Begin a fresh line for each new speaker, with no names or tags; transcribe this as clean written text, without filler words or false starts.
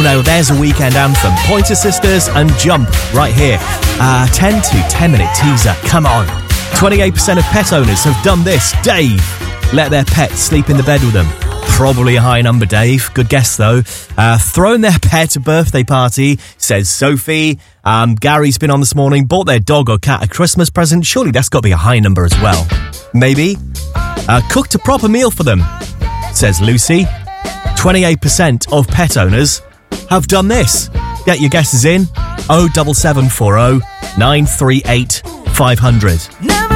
no, there's a weekend anthem. Pointer Sisters and Jump right here. 10 to 10 minute teaser. Come on. 28% of pet owners have done this. Dave, let their pet sleep in the bed with them. Probably a high number, Dave. Good guess, though. Thrown their pet a birthday party, says Sophie. Gary's been on this morning, bought their dog or cat a Christmas present. Surely that's got to be a high number as well. Maybe. Cooked a proper meal for them, says Lucy. 28% of pet owners have done this. Get your guesses in. 07740 938 500.